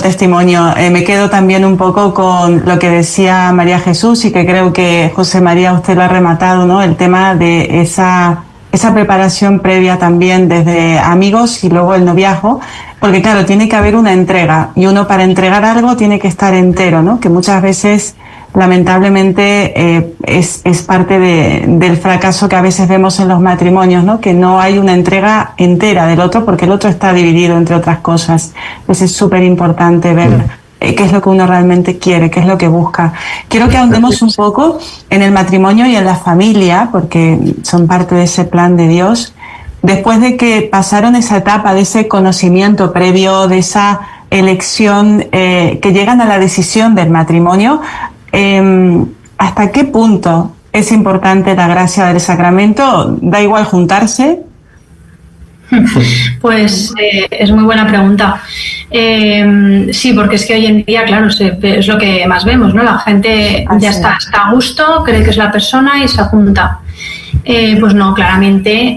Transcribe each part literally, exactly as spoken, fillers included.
testimonio. Eh, me quedo también un poco con lo que decía María Jesús y que creo que José María usted lo ha rematado, ¿no? El tema de esa, esa preparación previa también desde amigos y luego el noviazgo, porque claro, tiene que haber una entrega y uno para entregar algo tiene que estar entero, ¿no? Que muchas veces lamentablemente eh, es, es parte de, del fracaso que a veces vemos en los matrimonios, ¿no? Que no hay una entrega entera del otro porque el otro está dividido entre otras cosas. Entonces es súper importante ver eh, qué es lo que uno realmente quiere, qué es lo que busca. Quiero que ahondemos un poco en el matrimonio y en la familia, porque son parte de ese plan de Dios. Después de que pasaron esa etapa de ese conocimiento previo, de esa elección, eh, que llegan a la decisión del matrimonio, Eh, ¿hasta qué punto es importante la gracia del sacramento? ¿Da igual juntarse? Pues eh, es muy buena pregunta. Eh, sí, porque es que hoy en día, claro, se, es lo que más vemos, ¿no? La gente Así ya está, está a gusto, cree que es la persona y se junta. Eh, pues no, claramente,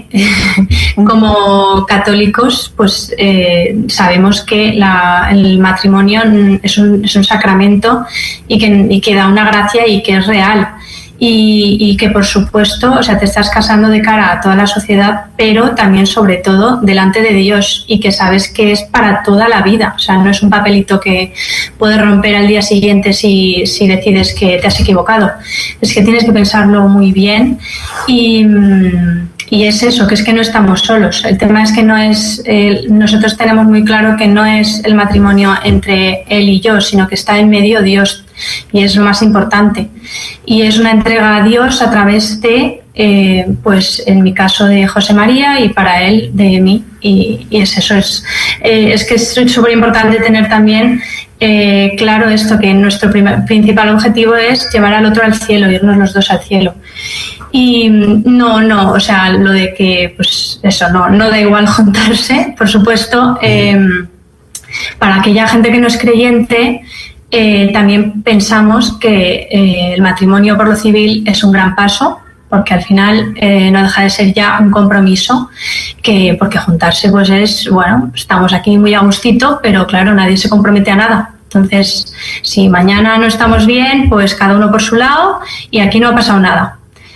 como católicos, pues eh, sabemos que la, el matrimonio es un, es un sacramento y que, y que da una gracia y que es real. Y, y que, por supuesto, o sea, te estás casando de cara a toda la sociedad, pero también, sobre todo, delante de Dios, y que sabes que es para toda la vida. O sea, no es un papelito que puedes romper al día siguiente si, si decides que te has equivocado. Es que tienes que pensarlo muy bien y... Y es eso, que es que no estamos solos. El tema es que no es, eh, nosotros tenemos muy claro que no es el matrimonio entre él y yo, sino que está en medio Dios, y es lo más importante. Y es una entrega a Dios a través de, eh, pues en mi caso de José María y para él de mí. Y, y es eso, es, eh, es que es súper importante tener también eh, claro esto, que nuestro primer, principal objetivo es llevar al otro al cielo, irnos los dos al cielo. Y no, no, o sea, lo de que, pues eso, no, no da igual juntarse, por supuesto. Eh, para aquella gente que no es creyente, eh, también pensamos que eh, el matrimonio por lo civil es un gran paso, porque al final eh, no deja de ser ya un compromiso, que porque juntarse pues es, bueno, estamos aquí muy a gustito, pero claro, nadie se compromete a nada. Entonces, si mañana no estamos bien, pues cada uno por su lado y aquí no ha pasado nada.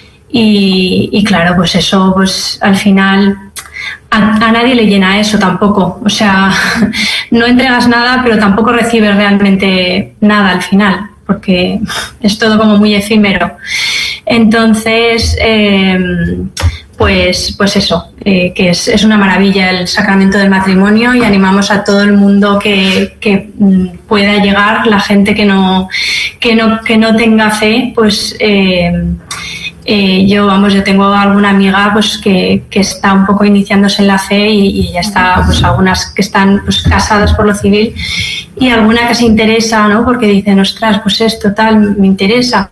Y, y claro, pues eso, pues al final a, a nadie le llena eso tampoco. O sea, no entregas nada, pero tampoco recibes realmente nada al final, porque es todo como muy efímero. Entonces, eh, pues, pues eso, eh, que es, es una maravilla el sacramento del matrimonio, y animamos a todo el mundo que, que pueda llegar, la gente que no, que no, que no tenga fe, pues... Eh, Eh, yo, vamos, yo tengo alguna amiga pues que, que está un poco iniciándose en la fe y, y ya está, pues algunas que están pues casadas por lo civil y alguna que se interesa, ¿no? Porque dicen, ostras, pues esto tal, me interesa.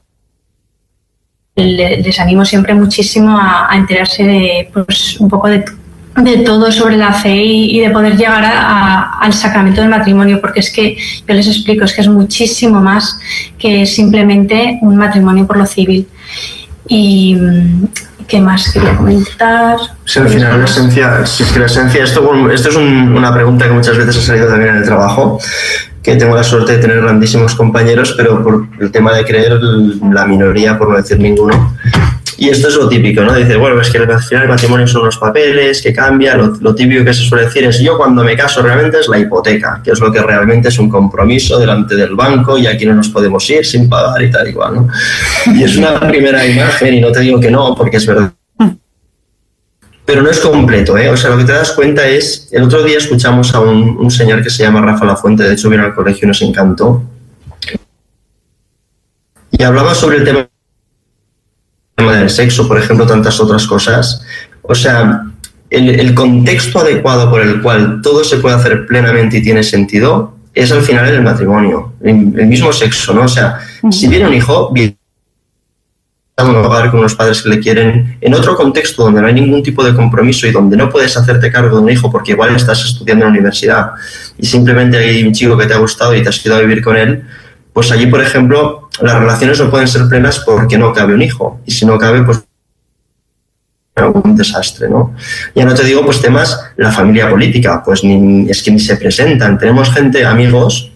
Les animo siempre muchísimo a, a enterarse de, pues, un poco de, de todo sobre la fe y, y de poder llegar a, a, al sacramento del matrimonio, porque es que, yo les explico, es que es muchísimo más que simplemente un matrimonio por lo civil. Y ¿qué más quería comentar? Sí, al final la esencia, si es que la esencia, esto, esto es un, una pregunta que muchas veces ha salido también en el trabajo, que tengo la suerte de tener grandísimos compañeros, pero por el tema de creer la minoría, por no decir ninguno. Y esto es lo típico, ¿no? Dice, bueno, es que al final el matrimonio son unos papeles, que cambia, lo, lo típico que se suele decir es, yo cuando me caso realmente es la hipoteca, que es lo que realmente es un compromiso delante del banco y aquí no nos podemos ir sin pagar y tal y cual, ¿no? Y es una primera imagen y no te digo que no, porque es verdad. Pero no es completo, ¿eh? O sea, lo que te das cuenta es, el otro día escuchamos a un, un señor que se llama Rafa Lafuente, de hecho vino al colegio y nos encantó, y hablaba sobre el tema del sexo, por ejemplo, tantas otras cosas. O sea, el, el contexto adecuado por el cual todo se puede hacer plenamente y tiene sentido es al final el matrimonio, el, el mismo sexo, ¿no? O sea, si viene un hijo, viene a un hogar con unos padres que le quieren, en otro contexto donde no hay ningún tipo de compromiso y donde no puedes hacerte cargo de un hijo porque igual estás estudiando en la universidad y simplemente hay un chico que te ha gustado y te has ido a vivir con él, pues allí, por ejemplo, las relaciones no pueden ser plenas porque no cabe un hijo. Y si no cabe, pues un desastre, ¿no? Ya no te digo, pues temas, la familia política, pues ni, es que ni se presentan. Tenemos gente, amigos,